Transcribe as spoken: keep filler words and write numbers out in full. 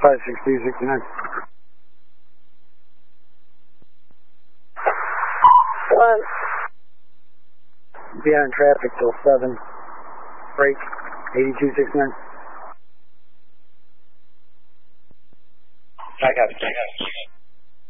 five six two sixty-nine. One. Be on traffic till seven. Break eighty-two sixty-nine. I got it. I got it.